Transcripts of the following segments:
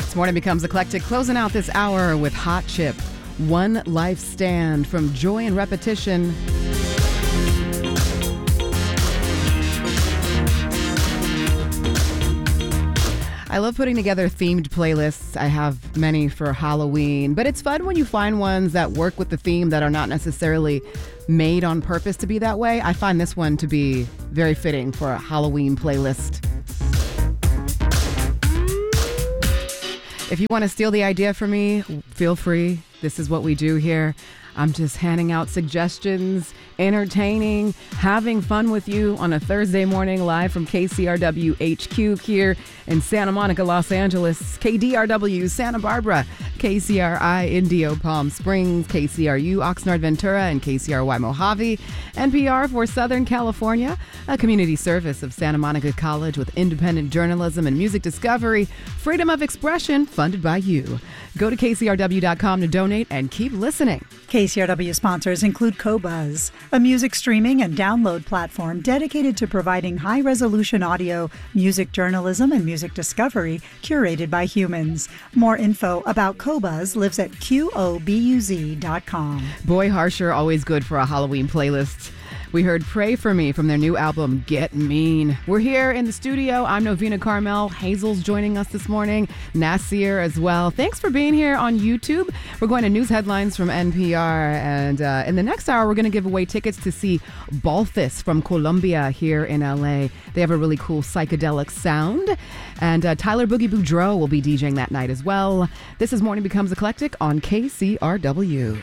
This morning becomes eclectic, closing out this hour with Hot Chip. One Life Stand from Joy and Repetition. I love putting together themed playlists. I have many for Halloween, but it's fun when you find ones that work with the theme that are not necessarily made on purpose to be that way. I find this one to be very fitting for a Halloween playlist. If you want to steal the idea from me, feel free. This is what we do here. I'm just handing out suggestions, entertaining, having fun with you on a Thursday morning live from KCRW HQ here in Santa Monica, Los Angeles, KDRW, Santa Barbara, KCRI, Indio, Palm Springs, KCRU, Oxnard, Ventura, and KCRY, Mojave, NPR for Southern California, a community service of Santa Monica College with independent journalism and music discovery, freedom of expression, funded by you. Go to KCRW.com to donate and keep listening. KCRW sponsors include Qobuz, a music streaming and download platform dedicated to providing high-resolution audio, music journalism, and music discovery curated by humans. More info about Qobuz lives at QOBUZ.com. Boy Harsher, always good for a Halloween playlist. We heard Pray For Me from their new album, Get Mean. We're here in the studio. I'm Novena Carmel. Hazel's joining us this morning. Nasir as well. Thanks for being here on YouTube. We're going to news headlines from NPR. And in the next hour, we're going to give away tickets to see Balthus from Colombia here in LA. They have a really cool psychedelic sound. And Tyler Boogie Boudreaux will be DJing that night as well. This is Morning Becomes Eclectic on KCRW.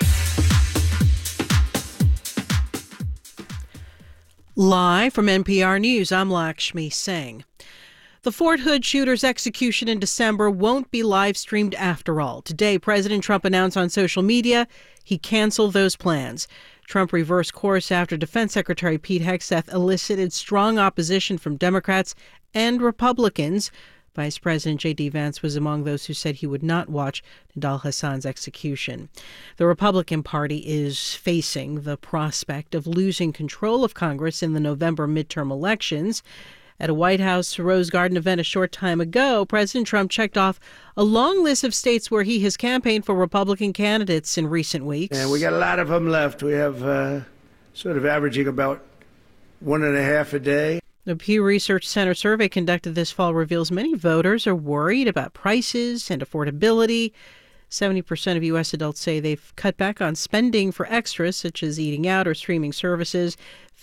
Live from NPR News, I'm Lakshmi Singh. The Fort Hood shooter's execution in December won't be live streamed after all. Today, President Trump announced on social media he canceled those plans. Trump reversed course after Defense Secretary Pete Hegseth elicited strong opposition from Democrats and Republicans. Vice President J.D. Vance was among those who said he would not watch Nidal Hassan's execution. The Republican Party is facing the prospect of losing control of Congress in the November midterm elections. At a White House Rose Garden event a short time ago, President Trump checked off a long list of states where he has campaigned for Republican candidates in recent weeks. And we got a lot of them left. We have sort of averaging about 1.5 a day. The Pew Research Center survey conducted this fall reveals many voters are worried about prices and affordability. 70% of U.S. adults say they've cut back on spending for extras, such as eating out or streaming services.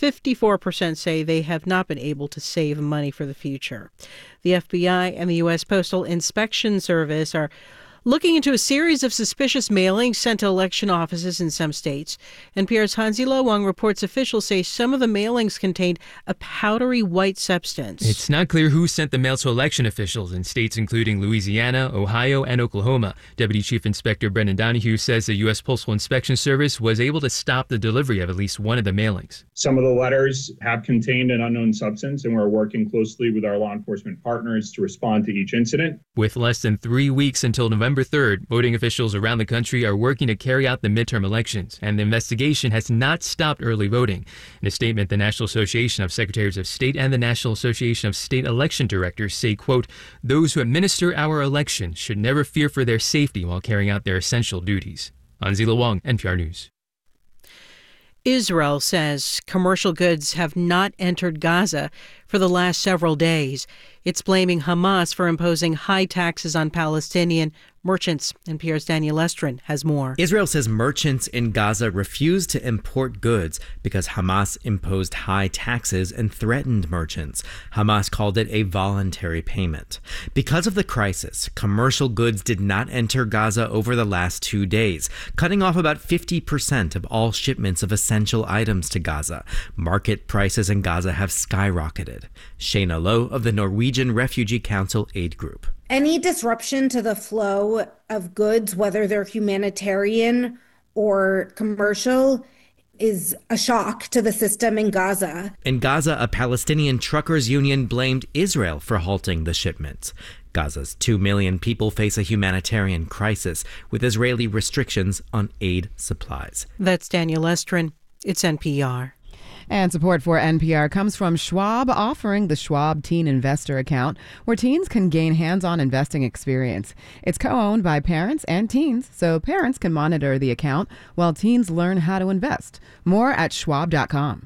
54% say they have not been able to save money for the future. The FBI and the U.S. Postal Inspection Service are looking into a series of suspicious mailings sent to election offices in some states. NPR's Hansi Lo Wang reports officials say some of the mailings contained a powdery white substance. It's not clear who sent the mail to election officials in states including Louisiana, Ohio, and Oklahoma. Deputy Chief Inspector Brendan Donahue says the U.S. Postal Inspection Service was able to stop the delivery of at least one of the mailings. Some of the letters have contained an unknown substance, and we're working closely with our law enforcement partners to respond to each incident. With less than 3 weeks until November 3rd, voting officials around the country are working to carry out the midterm elections, and the investigation has not stopped early voting. In a statement, the National Association of Secretaries of State and the National Association of State Election Directors say, quote, "Those who administer our elections should never fear for their safety while carrying out their essential duties." Hansi Lo Wang, NPR News. Israel says commercial goods have not entered Gaza for the last several days. It's blaming Hamas for imposing high taxes on Palestinian merchants. NPR's Daniel Estrin has more. Israel says merchants in Gaza refused to import goods because Hamas imposed high taxes and threatened merchants. Hamas called it a voluntary payment. Because of the crisis, commercial goods did not enter Gaza over the last 2 days, cutting off about 50% of all shipments of essential items to Gaza. Market prices in Gaza have skyrocketed. Shayna Lowe of the Norwegian Refugee Council Aid Group. Any disruption to the flow of goods, whether they're humanitarian or commercial, is a shock to the system in Gaza. In Gaza, a Palestinian truckers union blamed Israel for halting the shipments. Gaza's 2 million people face a humanitarian crisis with Israeli restrictions on aid supplies. That's Daniel Estrin. It's NPR. And support for NPR comes from Schwab, offering the Schwab Teen Investor Account, where teens can gain hands-on investing experience. It's co-owned by parents and teens, so parents can monitor the account while teens learn how to invest. More at schwab.com.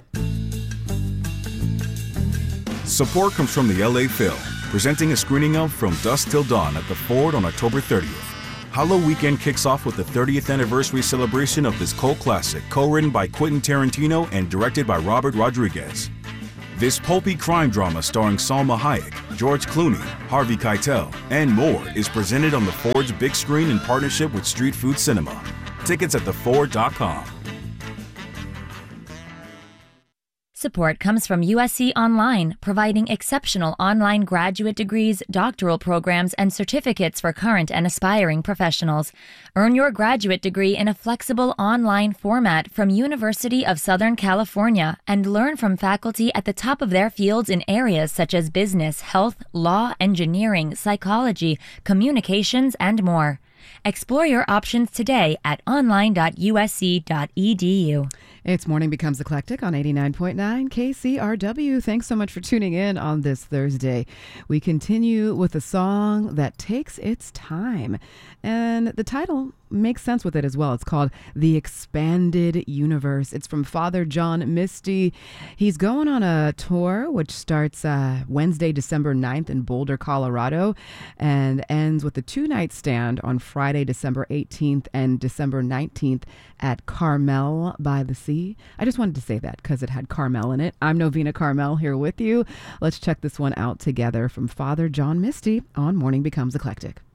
Support comes from the LA Phil, presenting a screening of From Dusk Till Dawn at the Ford on October 30th. Hollow Weekend kicks off with the 30th anniversary celebration of this cult classic, co-written by Quentin Tarantino and directed by Robert Rodriguez. This pulpy crime drama starring Salma Hayek, George Clooney, Harvey Keitel, and more is presented on the Ford's big screen in partnership with Street Food Cinema. Tickets at theford.com. Support comes from USC Online, providing exceptional online graduate degrees, doctoral programs, and certificates for current and aspiring professionals. Earn your graduate degree in a flexible online format from University of Southern California and learn from faculty at the top of their fields in areas such as business, health, law, engineering, psychology, communications, and more. Explore your options today at online.usc.edu. It's Morning Becomes Eclectic on 89.9 KCRW. Thanks so much for tuning in on this Thursday. We continue with a song that takes its time, and the title makes sense with it as well. It's called The Expanded Universe. It's from Father John Misty. He's going on a tour which starts Wednesday, December 9th in Boulder, Colorado, and ends with a 2-night stand on Friday, December 18th and December 19th at Carmel by the Sea. I just wanted to say that because it had Carmel in it. I'm Novena Carmel here with you. Let's check this one out together from Father John Misty on Morning Becomes Eclectic.